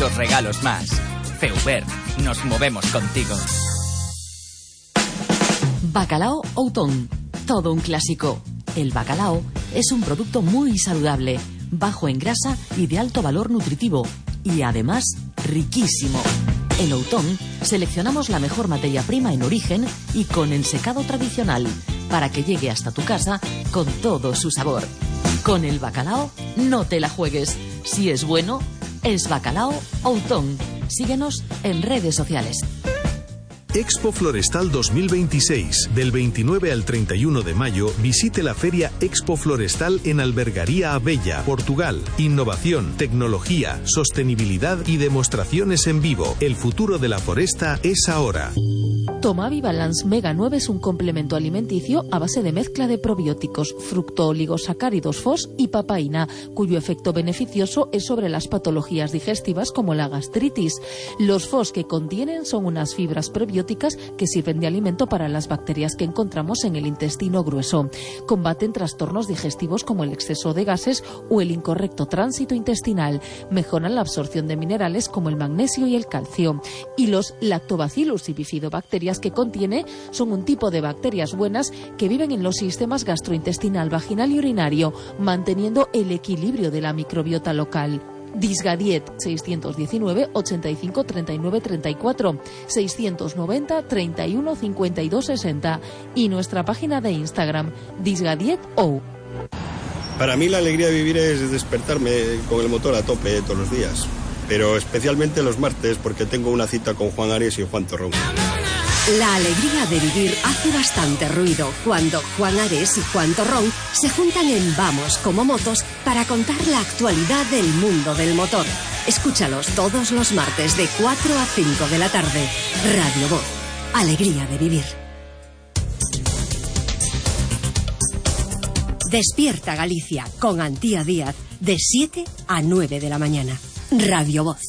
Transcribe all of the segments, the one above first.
muchos regalos más. Feubert, nos movemos contigo. Bacalao Outón, todo un clásico. El bacalao es un producto muy saludable, bajo en grasa y de alto valor nutritivo, y además riquísimo. En Outón seleccionamos la mejor materia prima en origen y con el secado tradicional, para que llegue hasta tu casa con todo su sabor. Con el bacalao no te la juegues. Si es bueno, es Bacalao Outón. Síguenos en redes sociales. Expo Florestal 2026. Del 29 al 31 de mayo, visite la Feria Expo Florestal en Albergaría Abella, Portugal. Innovación, tecnología, sostenibilidad y demostraciones en vivo. El futuro de la foresta es ahora. Tomavi Balance Mega 9 es un complemento alimenticio a base de mezcla de probióticos, fructooligosacáridos FOS y papaína, cuyo efecto beneficioso es sobre las patologías digestivas como la gastritis. Los FOS que contienen son unas fibras probióticas que sirven de alimento para las bacterias que encontramos en el intestino grueso. Combaten trastornos digestivos como el exceso de gases o el incorrecto tránsito intestinal. Mejoran la absorción de minerales como el magnesio y el calcio. Y los Lactobacillus y bifidobacterias que contiene son un tipo de bacterias buenas que viven en los sistemas gastrointestinal, vaginal y urinario, manteniendo el equilibrio de la microbiota local. Disgadiet 619 85 39 34 690 31 52 60 y nuestra página de Instagram disgadietou. Para mí la alegría de vivir es despertarme con el motor a tope todos los días, pero especialmente los martes porque tengo una cita con Juan Ares y Juan Torrón. La alegría de vivir hace bastante ruido cuando Juan Ares y Juan Torrón se juntan en Vamos como Motos para contar la actualidad del mundo del motor. Escúchalos todos los martes de 4 a 5 de la tarde. Radio Voz. Alegría de vivir. Despierta Galicia con Antía Díaz de 7 a 9 de la mañana. Radio Voz.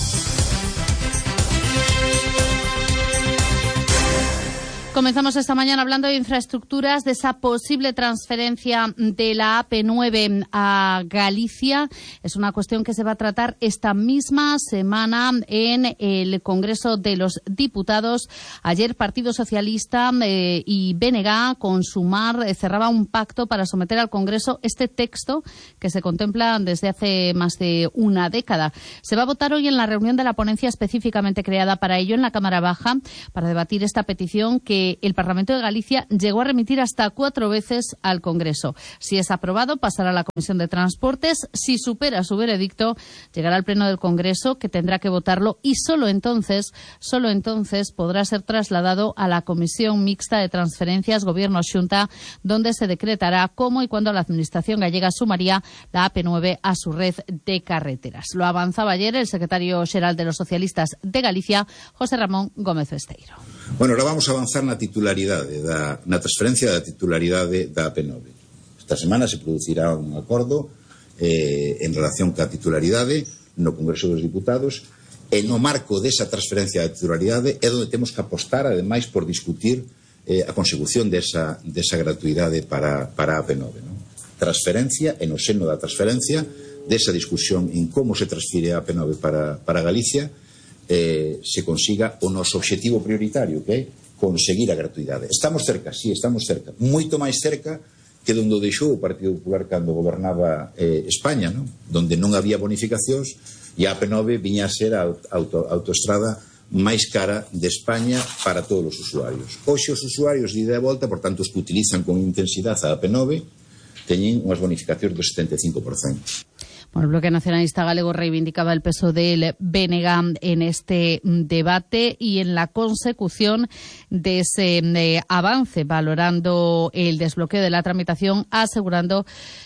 Comenzamos esta mañana hablando de infraestructuras, de esa posible transferencia de la AP9 a Galicia. Es una cuestión que se va a tratar esta misma semana en el Congreso de los Diputados. Ayer Partido Socialista y BNG con Sumar cerraba un pacto para someter al Congreso este texto que se contempla desde hace más de una década. Se va a votar hoy en la reunión de la ponencia específicamente creada para ello en la Cámara Baja para debatir esta petición que el Parlamento de Galicia llegó a remitir hasta 4 veces al Congreso. Si es aprobado, pasará a la Comisión de Transportes. Si supera su veredicto, llegará al Pleno del Congreso, que tendrá que votarlo, y solo entonces podrá ser trasladado a la Comisión Mixta de Transferencias Gobierno-Xunta, donde se decretará cómo y cuándo la Administración gallega sumaría la AP9 a su red de carreteras. Lo avanzaba ayer el secretario xeral de los socialistas de Galicia, José Ramón Gómez Besteiro. Bueno, ahora vamos a avanzar na titularidade, na transferencia da titularidade da AP9. Esta semana se producirá un acordo en relación ca titularidade no Congreso dos Diputados e no marco desa transferencia da titularidade é onde temos que apostar, ademais, por discutir a consecución desa gratuidade para a AP9. ¿No? Transferencia, e no seno da transferencia, desa discusión en como se transfire a AP9 para Galicia, se consiga o noso obxectivo prioritario, que é conseguir a gratuidade. Estamos cerca, sí, estamos cerca. Moito máis cerca que onde deixou o Partido Popular cando gobernaba España, ¿no? Donde non había bonificacións e a AP9 viña a ser a autoestrada máis cara de España para todos os usuarios. Hoxe os usuarios de ida e volta, por tanto os que utilizan con intensidade a AP9, teñen unhas bonificacións do 75%. Bueno, el Bloque Nacionalista Galego reivindicaba el peso del BNG en este debate y en la consecución de ese avance, valorando el desbloqueo de la tramitación, asegurando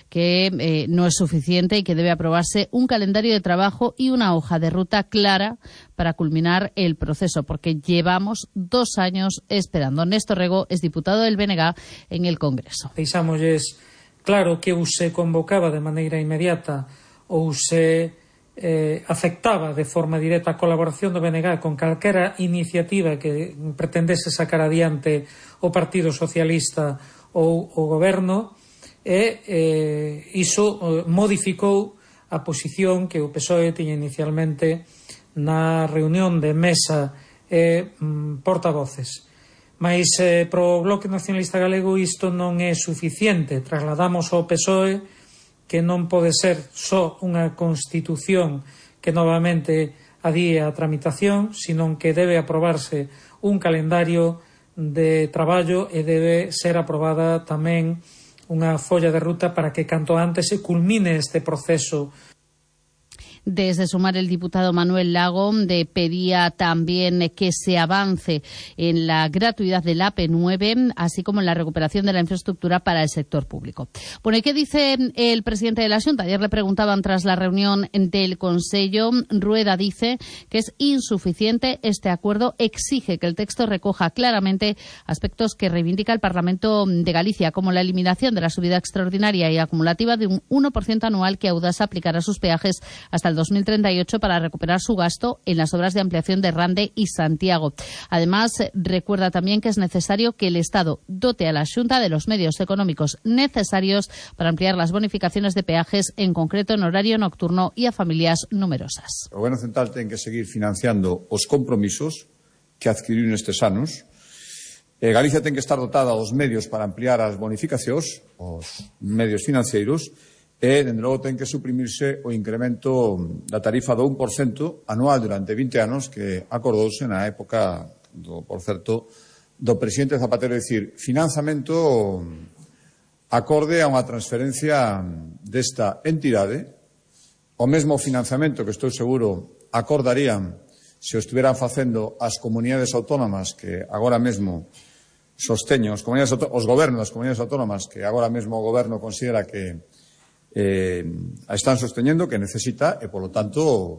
que no es suficiente y que debe aprobarse un calendario de trabajo y una hoja de ruta clara para culminar el proceso, porque llevamos 2 años esperando. Néstor Rego es diputado del BNG en el Congreso. Pensámosles, claro, que ou se convocaba de maneira inmediata ou se afectaba de forma directa a colaboración do BNG con calquera iniciativa que pretendese sacar adiante o Partido Socialista ou o Goberno, e iso modificou a posición que o PSOE tiña inicialmente na reunión de mesa e portavoces. Mais pro Bloque Nacionalista Galego isto non é suficiente. Trasladamos ao PSOE que non pode ser só unha constitución que novamente adíe a tramitación, senón que debe aprobarse un calendario de traballo e debe ser aprobada tamén unha folla de ruta para que canto antes se culmine este proceso. Desde Sumar, el diputado Manuel Lago pedía también que se avance en la gratuidad del AP9, así como en la recuperación de la infraestructura para el sector público. Bueno, ¿y qué dice el presidente de la Xunta? Ayer le preguntaban tras la reunión del Consello. Rueda dice que es insuficiente este acuerdo, exige que el texto recoja claramente aspectos que reivindica el Parlamento de Galicia, como la eliminación de la subida extraordinaria y acumulativa de un 1% anual que Audasa aplicará a sus peajes hasta el 2038 para recuperar su gasto en las obras de ampliación de Rande y Santiago. Además, recuerda también que es necesario que el Estado dote a la Xunta de los medios económicos necesarios para ampliar las bonificaciones de peajes, en concreto en horario nocturno y a familias numerosas. O Goberno Central ten que seguir financiando os compromisos que adquiriu nestes anos. Galicia ten que estar dotada dos medios para ampliar as bonificacións, os medios financeiros, e, dende logo, ten que suprimirse o incremento da tarifa do 1% anual durante 20 anos que acordouse na época, por certo, do presidente Zapatero, dicir, financiamento acorde a unha transferencia desta entidade, o mesmo financiamento que estou seguro acordarían se o estuveran facendo as comunidades autónomas que agora mesmo sosteñen, os gobernos das comunidades autónomas que agora mesmo o goberno considera que están sosteñendo, que necesita, e, polo tanto,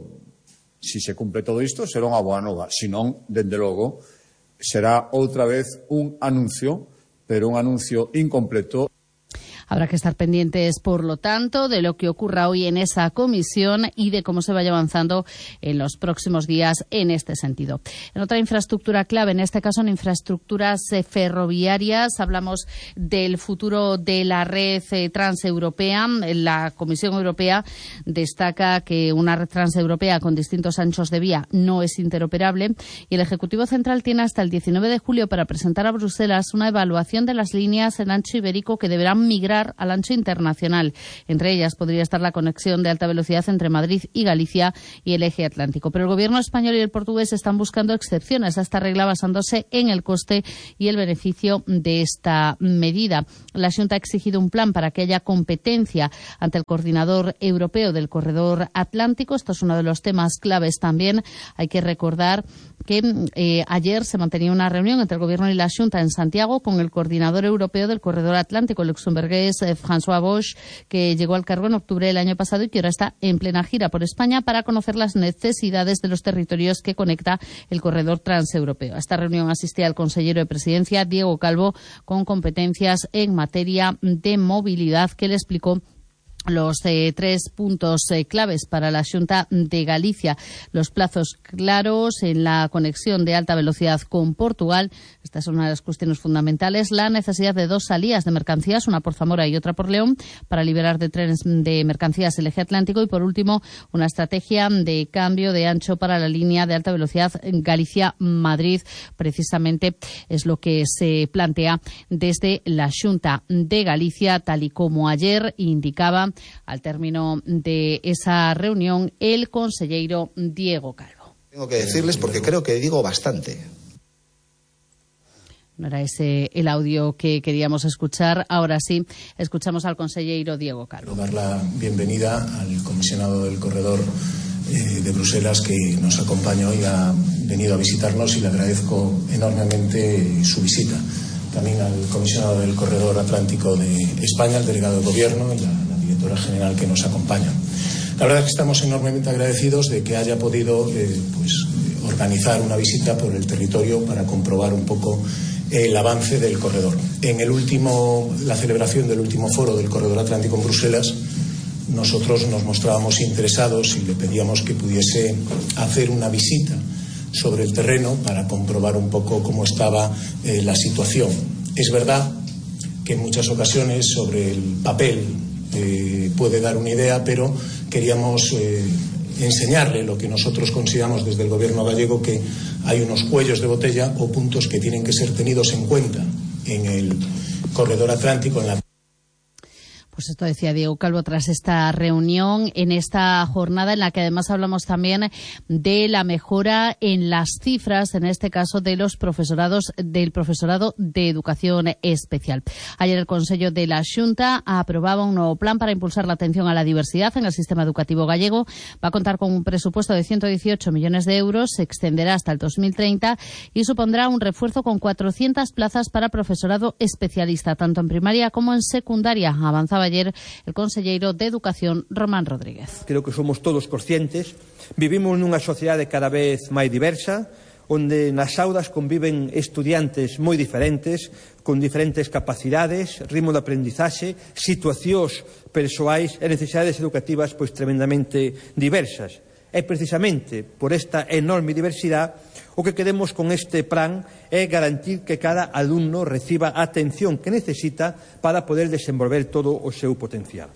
si se cumpre todo isto, será unha boa nova. Si non, dende logo, será outra vez un anuncio, pero un anuncio incompleto. Habrá que estar pendientes, por lo tanto, de lo que ocurra hoy en esa comisión y de cómo se vaya avanzando en los próximos días en este sentido. En otra infraestructura clave, en este caso en infraestructuras ferroviarias, hablamos del futuro de la red transeuropea. La Comisión Europea destaca que una red transeuropea con distintos anchos de vía no es interoperable y el Ejecutivo Central tiene hasta el 19 de julio para presentar a Bruselas una evaluación de las líneas en ancho ibérico que deberán migrar al ancho internacional. Entre ellas podría estar la conexión de alta velocidad entre Madrid y Galicia y el eje atlántico. Pero el gobierno español y el portugués están buscando excepciones a esta regla basándose en el coste y el beneficio de esta medida. La Xunta ha exigido un plan para que haya competencia ante el coordinador europeo del corredor atlántico. Esto es uno de los temas claves también. Hay que recordar que ayer se mantenía una reunión entre el gobierno y la Xunta en Santiago con el coordinador europeo del corredor atlántico, el luxemburgués François Bosch, que llegó al cargo en octubre del año pasado y que ahora está en plena gira por España para conocer las necesidades de los territorios que conecta el corredor transeuropeo. A esta reunión asistía el consejero de Presidencia, Diego Calvo, con competencias en materia de movilidad, que le explicó los 3 puntos claves para la Xunta de Galicia. Los plazos claros en la conexión de alta velocidad con Portugal. Esta es una de las cuestiones fundamentales. La necesidad de 2 salidas de mercancías, una por Zamora y otra por León, para liberar de trenes de mercancías el eje atlántico. Y por último, una estrategia de cambio de ancho para la línea de alta velocidad Galicia-Madrid. Precisamente es lo que se plantea desde la Xunta de Galicia, tal y como ayer indicaba al término de esa reunión el conselleiro Diego Calvo. Tengo que decirles porque creo que digo bastante. No era ese el audio que queríamos escuchar. Ahora sí, escuchamos al conselleiro Diego Calvo. Quiero dar la bienvenida al comisionado del corredor de Bruselas, que nos acompaña hoy, ha venido a visitarnos y le agradezco enormemente su visita. También al comisionado del corredor atlántico de España, el delegado de gobierno y la directora general que nos acompaña. La verdad es que estamos enormemente agradecidos de que haya podido organizar una visita por el territorio para comprobar un poco el avance del corredor. En la celebración del último foro del corredor atlántico en Bruselas, nosotros nos mostrábamos interesados y le pedíamos que pudiese hacer una visita sobre el terreno para comprobar un poco cómo estaba la situación. Es verdad que en muchas ocasiones sobre el papel puede dar una idea, pero queríamos enseñarle lo que nosotros consideramos desde el Gobierno gallego, que hay unos cuellos de botella o puntos que tienen que ser tenidos en cuenta en el corredor atlántico, en la... Pues esto decía Diego Calvo tras esta reunión, en esta jornada en la que además hablamos también de la mejora en las cifras, en este caso de los profesorados, del profesorado de educación especial. Ayer el Consello de la Xunta aprobaba un nuevo plan para impulsar la atención a la diversidad en el sistema educativo gallego. Va a contar con un presupuesto de 118 millones de euros, se extenderá hasta el 2030 y supondrá un refuerzo con 400 plazas para profesorado especialista, tanto en primaria como en secundaria. Avanzaba ayer el conselleiro de Educación, Román Rodríguez. Creo que somos todos conscientes. Vivimos nunha sociedade cada vez máis diversa, onde nas aulas conviven estudiantes moi diferentes, con diferentes capacidades, ritmo de aprendizaxe, situacións persoais e necesidades educativas pois tremendamente diversas. E precisamente por esta enorme diversidade o que queremos con este plan é garantir que cada alumno reciba a atención que necesita para poder desenvolver todo o seu potencial.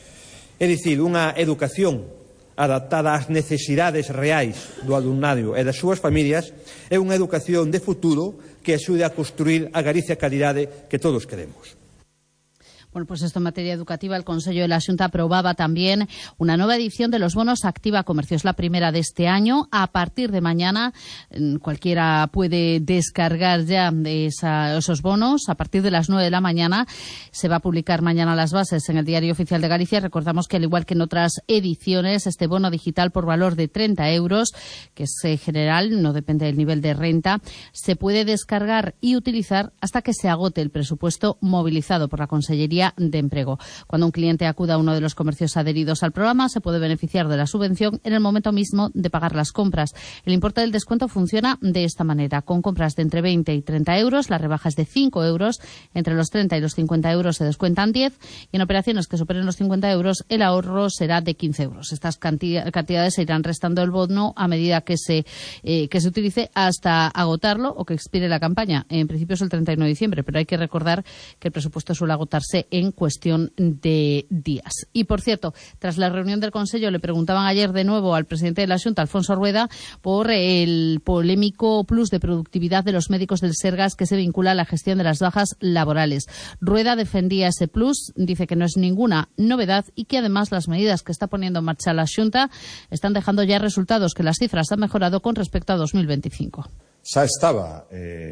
É dicir, unha educación adaptada ás necesidades reais do alumnado e das súas familias é unha educación de futuro que axude a construir a Galicia calidade que todos queremos. Bueno, pues esto en materia educativa, el Consello de la Xunta aprobaba también una nueva edición de los bonos Activa Comercio. Es la primera de este año. A partir de mañana, cualquiera puede descargar ya esos bonos. A partir de las 9 de la mañana se va a publicar mañana las bases en el Diario Oficial de Galicia. Recordamos que, al igual que en otras ediciones, este bono digital por valor de 30 euros, que es general, no depende del nivel de renta, se puede descargar y utilizar hasta que se agote el presupuesto movilizado por la Consellería de Empleo. Cuando un cliente acuda a uno de los comercios adheridos al programa, se puede beneficiar de la subvención en el momento mismo de pagar las compras. El importe del descuento funciona de esta manera. Con compras de entre 20 y 30 euros, la rebaja es de 5 euros. Entre los 30 y los 50 euros se descuentan 10. Y en operaciones que superen los 50 euros, el ahorro será de 15 euros. Estas cantidades se irán restando el bono a medida que se utilice hasta agotarlo o que expire la campaña. En principio es el 31 de diciembre, pero hay que recordar que el presupuesto suele agotarse en cuestión de días. Y, por cierto, tras la reunión del Consello, le preguntaban ayer de nuevo al presidente de la Xunta, Alfonso Rueda, por el polémico plus de productividad de los médicos del Sergas que se vincula a la gestión de las bajas laborales. Rueda defendía ese plus, dice que no es ninguna novedad y que además las medidas que está poniendo en marcha la Xunta están dejando ya resultados, que las cifras han mejorado con respecto a 2025. Xa estaba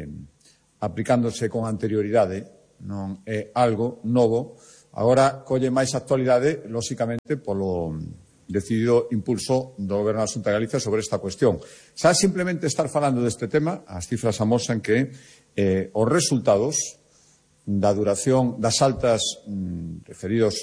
aplicándose con anterioridade, non é algo novo, agora colle máis actualidade, lóxicamente, polo decidido impulso do Goberno da Xunta de Galicia sobre esta cuestión. Xa simplemente estar falando deste tema, as cifras amosan que os resultados da duración das altas referidos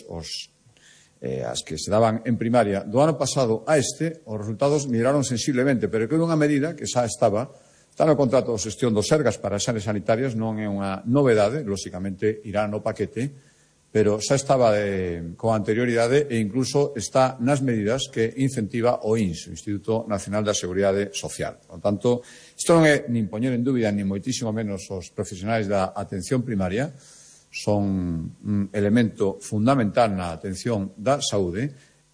as que se daban en primaria do ano pasado a os resultados melloraron sensiblemente, pero que era unha medida que xa estaba. Está no contrato de xestión dos Sergas para as áreas sanitarias, non é unha novedade, lóxicamente irá no paquete, pero xa estaba con anterioridade e incluso está nas medidas que incentiva o INS, o Instituto Nacional da Seguridade Social. Por tanto, isto non é nin poñer en dúbida, nin moitísimo menos os profesionais da atención primaria, son un elemento fundamental na atención da saúde.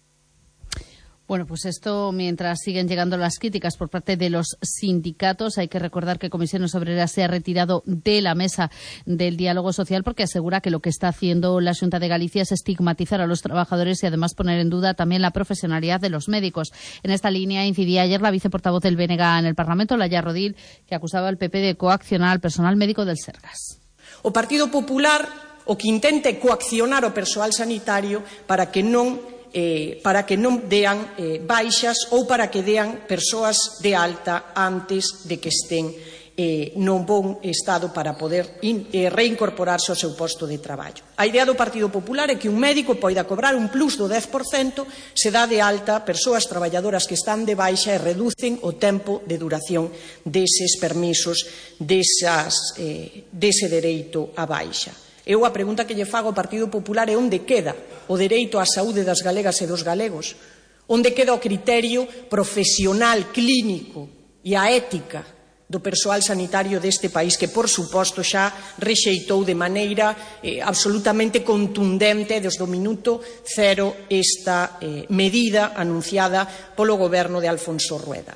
Bueno, pues esto, mientras siguen llegando las críticas por parte de los sindicatos, hay que recordar que Comisiones Obreras se ha retirado de la mesa del diálogo social porque asegura que lo que está haciendo la Xunta de Galicia es estigmatizar a los trabajadores y además poner en duda también la profesionalidad de los médicos. En esta línea incidía ayer la viceportavoz del BNG en el Parlamento, Laia Rodil, que acusaba al PP de coaccionar al personal médico del Sergas. O Partido Popular o que intente coaccionar o persoal sanitario para que non dean baixas ou para que dean persoas de alta antes de que estén non bon estado para poder reincorporarse ao seu posto de traballo. A idea do Partido Popular é que un médico poida cobrar un plus do 10% se dá de alta persoas traballadoras que están de baixa e reducen o tempo de duración deses permisos, dese dereito a baixa. Eu a pregunta que lle fago ao Partido Popular é onde queda o dereito á saúde das galegas e dos galegos, onde queda o criterio profesional, clínico e a ética do persoal sanitario deste país, que, por suposto, xa rexeitou de maneira absolutamente contundente desde o minuto cero esta medida anunciada polo goberno de Alfonso Rueda.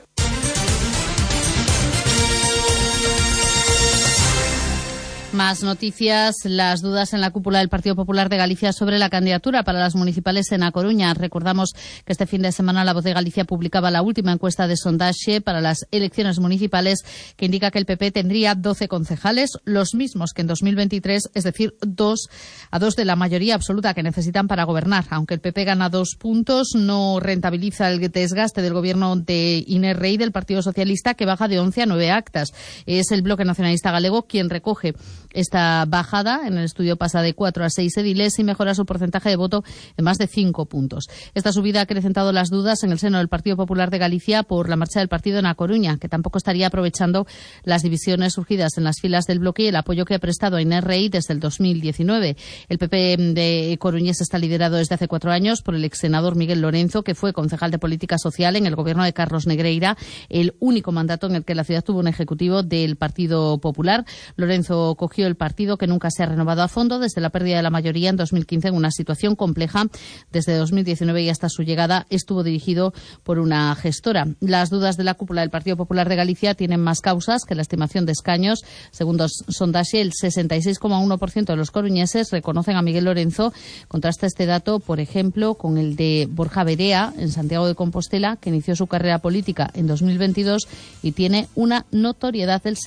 Más noticias, las dudas en la cúpula del Partido Popular de Galicia sobre la candidatura para las municipales en A Coruña. Recordamos que este fin de semana La Voz de Galicia publicaba la última encuesta de sondaje para las elecciones municipales, que indica que el PP tendría 12 concejales, los mismos que en 2023, es decir, 2 de la mayoría absoluta que necesitan para gobernar. Aunque el PP gana 2 puntos, no rentabiliza el desgaste del gobierno de Inés Rey del Partido Socialista, que baja de 11 a 9 actas. Es el Bloque Nacionalista Galego quien recoge esta bajada. En el estudio pasa de 4 a 6 ediles y mejora su porcentaje de voto en más de 5 puntos. Esta subida ha acrecentado las dudas en el seno del Partido Popular de Galicia por la marcha del partido en A Coruña, que tampoco estaría aprovechando las divisiones surgidas en las filas del bloque y el apoyo que ha prestado a Inés Rey desde el 2019. El PP de Coruñés está liderado desde hace 4 años por el ex senador Miguel Lorenzo, que fue concejal de Política Social en el gobierno de Carlos Negreira, el único mandato en el que la ciudad tuvo un ejecutivo del Partido Popular. Lorenzo cogió el partido, que nunca se ha renovado a fondo desde la pérdida de la mayoría en 2015 en una situación compleja. Desde 2019 y hasta su llegada estuvo dirigido por una gestora. Las dudas de la cúpula del Partido Popular de Galicia tienen más causas que la estimación de escaños. Según sondaje, el 66,1% de los coruñeses reconocen a Miguel Lorenzo. Contrasta este dato, por ejemplo, con el de Borja Verea en Santiago de Compostela, que inició su carrera política en 2022 y tiene una notoriedad del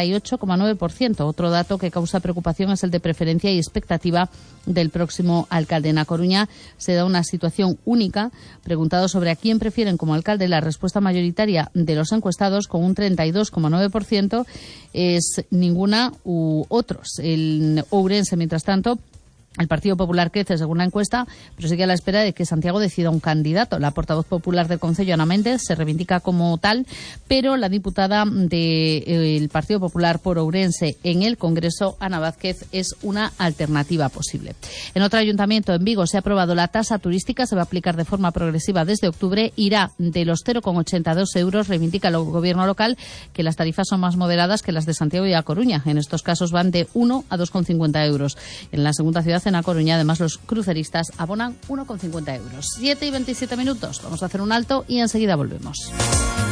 78,9%. Otro dato que causa preocupación es el de preferencia y expectativa del próximo alcalde. En A Coruña se da una situación única. Preguntado sobre a quién prefieren como alcalde, la respuesta mayoritaria de los encuestados, con un 32,9%, es ninguna u otros. El Ourense, mientras tanto, el Partido Popular crece según la encuesta, pero sigue a la espera de que Santiago decida un candidato. La portavoz popular del Concello, Ana Méndez, se reivindica como tal, pero la diputada del Partido Popular por Ourense en el Congreso, Ana Vázquez, es una alternativa posible. En otro ayuntamiento, en Vigo, se ha aprobado la tasa turística. Se va a aplicar de forma progresiva desde octubre. Irá de los 0,82 euros. Reivindica el gobierno local que las tarifas son más moderadas que las de Santiago y A Coruña. En estos casos van de 1 a 2,50 euros. En la segunda ciudad, en A Coruña, además, los cruceristas abonan 1,50 euros. 7:27. Vamos a hacer un alto y enseguida volvemos.